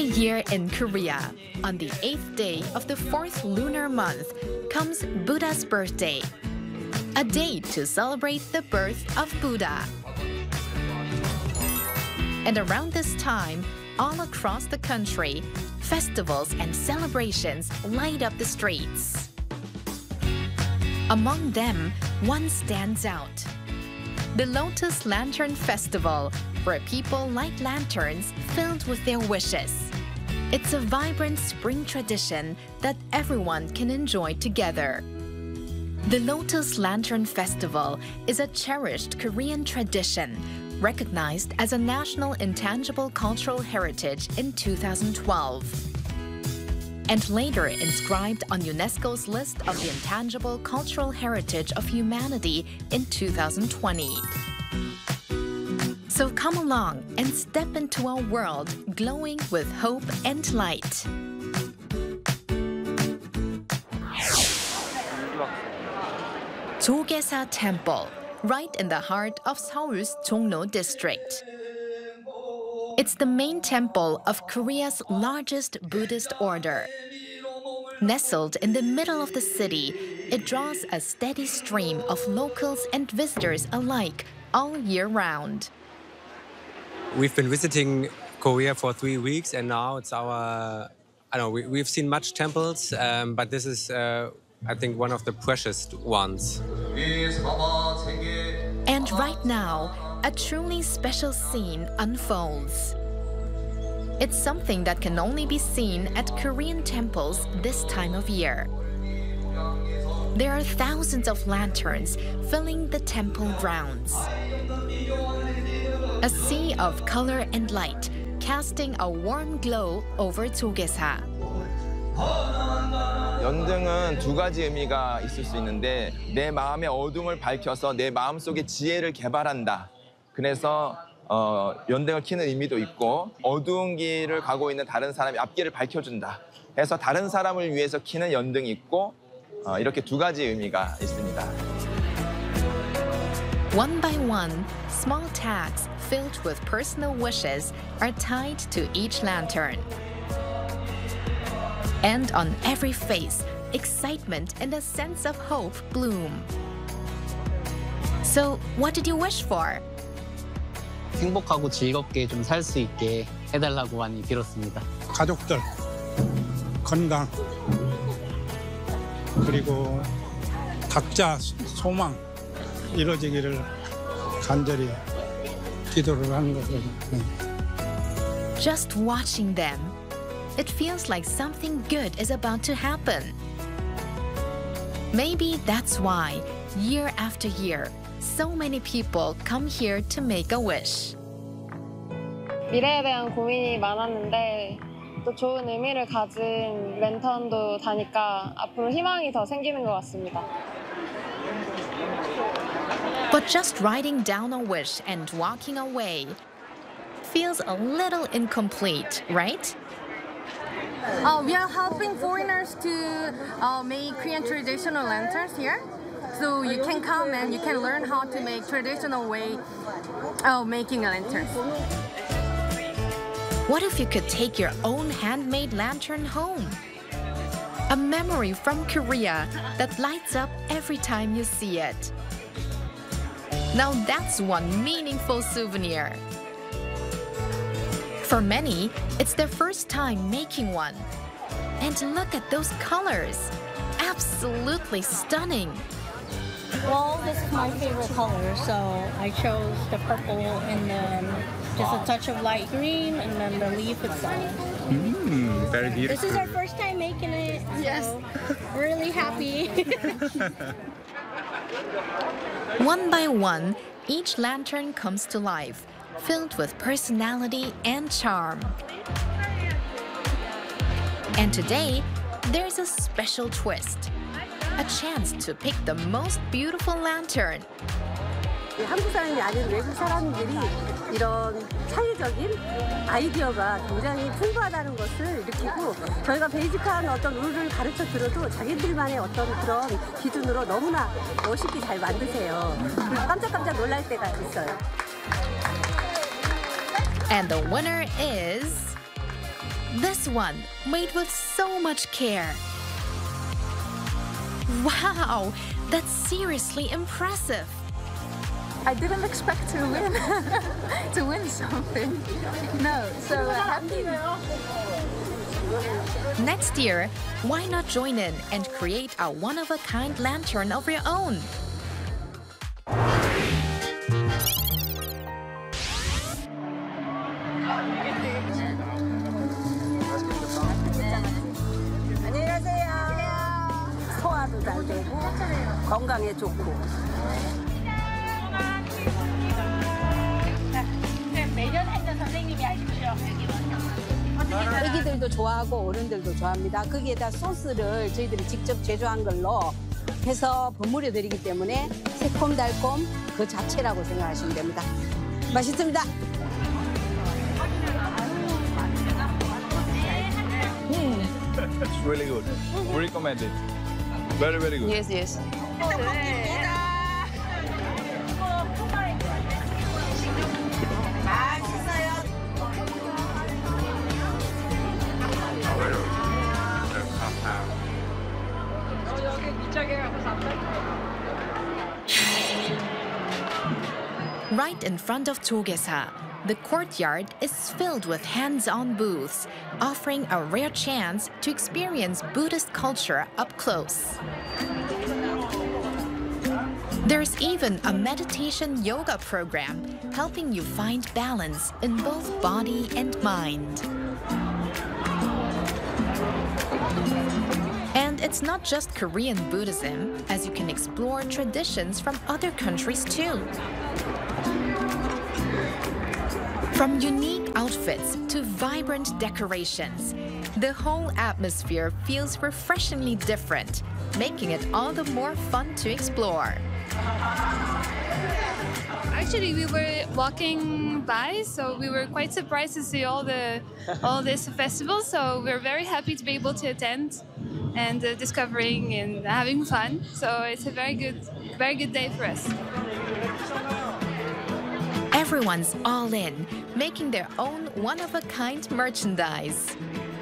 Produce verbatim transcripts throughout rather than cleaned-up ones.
Every year in Korea, on the eighth day of the fourth lunar month, comes Buddha's birthday, a day to celebrate the birth of Buddha. And around this time, all across the country, festivals and celebrations light up the streets. Among them, one stands out: the Lotus Lantern Festival, where people light lanterns filled with their wishes. It's a vibrant spring tradition that everyone can enjoy together. The Lotus Lantern Festival is a cherished Korean tradition, recognized as a national intangible cultural heritage in two thousand twelve, and later inscribed on UNESCO's list of the Intangible Cultural Heritage of Humanity in two thousand twenty. So come along and step into a world glowing with hope and light. Jogesa Temple, right in the heart of Seoul's Jongno district. It's the main temple of Korea's largest Buddhist order. Nestled in the middle of the city, it draws a steady stream of locals and visitors alike all year round. We've been visiting Korea for three weeks and now it's our, I don't know, we, we've seen much temples, um, but this is, uh, I think, one of the precious ones. And right now, a truly special scene unfolds. It's something that can only be seen at Korean temples this time of year. There are thousands of lanterns filling the temple grounds. A sea of color and light, casting a warm glow over Jogesa. 연등은 두 가지 의미가 있을 수 있는데 내 마음의 어둠을 밝혀서 내 마음속의 지혜를 개발한다. 그래서 어, 연등을 켜는 의미도 있고 어두운 길을 가고 있는 다른 사람의 앞길을 밝혀준다. 해서 다른 사람을 위해서 켜는 연등이 있고 어, 이렇게 두 가지 의미가 있습니다. One by one, small tags filled with personal wishes are tied to each lantern. And on every face, excitement and a sense of hope bloom. So, what did you wish for? 행복하고 즐겁게 좀 살 수 있게 해달라고 많이 빌었습니다. 가족들, 건강, 그리고 각자 소망 이루어지기를 간절히 기도를 하는 거죠. Just watching them, it feels like something good is about to happen. Maybe that's why, year after year, so many people come here to make a wish. 미래에 대한 고민이 많았는데 또 좋은 의미를 가진 랜턴도 다니까 앞으로 희망이 더 생기는 것 같습니다. But just writing down a wish and walking away feels a little incomplete, right? Uh, we are helping foreigners to uh, make Korean traditional lanterns here. So you can come and you can learn how to make traditional way of making a lantern. What if you could take your own handmade lantern home? A memory from Korea that lights up every time you see it. Now that's one meaningful souvenir. For many, it's their first time making one. And look at those colors. Absolutely stunning. Well, this is my favorite color, so I chose the purple and then just a touch of light green and then the leaf itself. Mm, very beautiful. This is our first time making it, so yes. Really happy. One by one, each lantern comes to life, filled with personality and charm. And today, there's a special twist. A chance to pick the most beautiful lantern. 한국 사람이 아닌 외국 사람들이 이런 창의적인 아이디어가 굉장히 풍부하다는 것을 느끼고 저희가 베이직한 어떤 룰을 가르쳐 들어도 자기들만의 어떤 그런 기준으로 너무나 멋있게 잘 만드세요. 깜짝깜짝 놀랄 때가 있어요. And the winner is This one, made with so much care. Wow, that's seriously impressive. I didn't expect to win, to win something. No, so uh, happy. Next year, why not join in and create a one-of-a-kind lantern of your own? 소화도 잘 되고 건강에 좋고. 매년 하는 선생님이 하십시오. 애기들도 좋아하고 어른들도 좋아합니다. 거기에다 소스를 저희들이 직접 제조한 걸로 해서 버무려 드리기 때문에 새콤달콤 그 자체라고 생각하시면 됩니다. 맛있습니다. It's really good. We recommend it. Very, very good. Yes, yes. Right in front of Togesa, the courtyard is filled with hands-on booths, offering a rare chance to experience Buddhist culture up close. There's even a meditation yoga program helping you find balance in both body and mind. And it's not just Korean Buddhism, as you can explore traditions from other countries too. From unique outfits to vibrant decorations, the whole atmosphere feels refreshingly different, making it all the more fun to explore. Actually, we were walking by, so we were quite surprised to see all the all this festival. So we're very happy to be able to attend and uh, discovering and having fun. So it's a very good, very good day for us. Everyone's all in, making their own one-of-a-kind merchandise.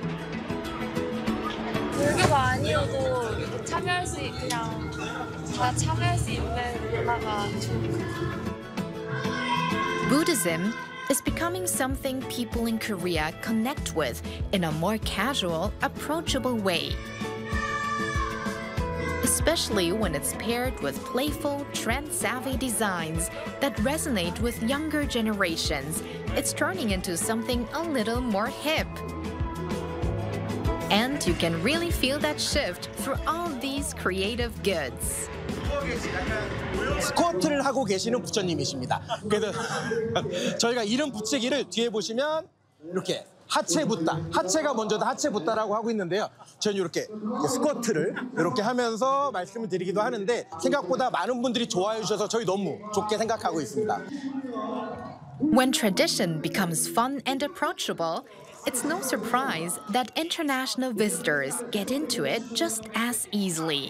불교가 아니어도 이렇게 참여할 수 있- 그냥 다 참여할 수 있는 문화가 좋은 것 같아요. Buddhism is becoming something people in Korea connect with in a more casual, approachable way. Especially when it's paired with playful, trend-savvy designs that resonate with younger generations, it's turning into something a little more hip. And you can really feel that shift through all these creative goods. 스쿼트를 하고 계시는 부처님이십니다. 그래서 저희가 이름 붙이기를 뒤에 보시면 이렇게 하체 붓다, 하체가 먼저다 하체 붓다라고 하고 있는데요. 저는 이렇게 스쿼트를 이렇게 하면서 말씀을 드리기도 하는데 생각보다 많은 분들이 좋아해 주셔서 저희 너무 좋게 생각하고 있습니다. When tradition becomes fun and approachable, it's no surprise that international visitors get into it just as easily.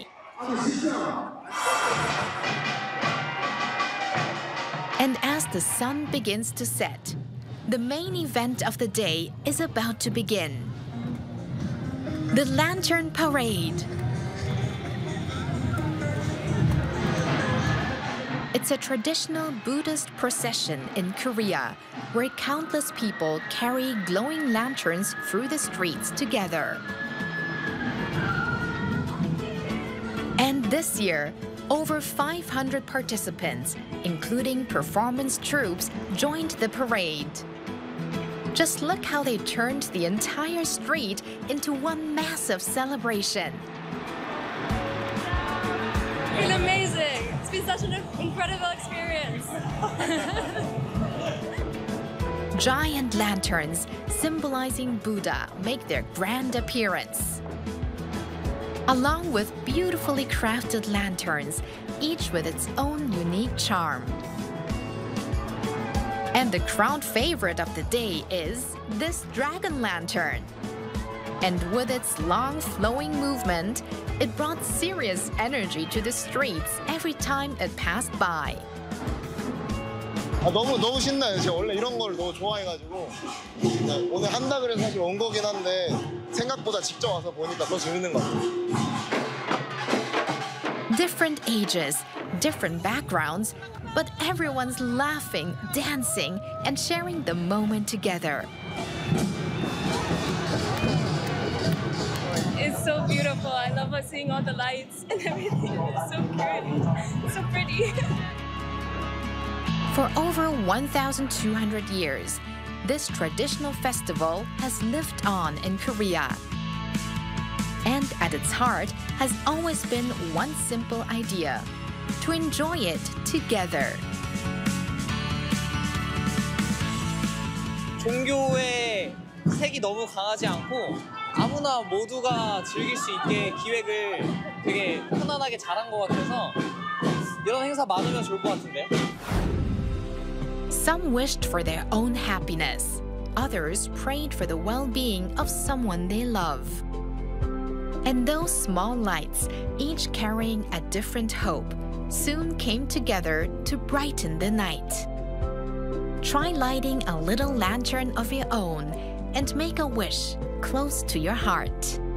And as the sun begins to set, the main event of the day is about to begin. The Lantern Parade. It's a traditional Buddhist procession in Korea where countless people carry glowing lanterns through the streets together. And this year, over five hundred participants, including performance troops, joined the parade. Just look how they turned the entire street into one massive celebration. It's been amazing. It's been such an incredible experience. Giant lanterns symbolizing Buddha make their grand appearance. Along with beautifully crafted lanterns, each with its own unique charm. And the crowd favorite of the day is this dragon lantern. And with its long flowing movement, it brought serious energy to the streets every time it passed by. 아, 너무 너무 신나요. 제가 원래 이런 걸 너무 좋아해가지고 네, 오늘 한다 그래서 사실 온 거긴 한데 생각보다 직접 와서 보니까 더 재밌는 것 같아요. Different ages, different backgrounds, but everyone's laughing, dancing, and sharing the moment together. It's so beautiful. I love seeing all the lights and everything. It's so pretty. It's so pretty. For over one thousand two hundred years, this traditional festival has lived on in Korea. And at its heart has always been one simple idea: to enjoy it together. 종교의 색이 너무 강하지 않고 아무나 모두가 즐길 수 있게 기획을 되게 편안하게 잘한 것 같아서 이런 행사 많으면 좋을 것 같은데. Some wished for their own happiness. Others prayed for the well-being of someone they love. And those small lights, each carrying a different hope, soon came together to brighten the night. Try lighting a little lantern of your own and make a wish close to your heart.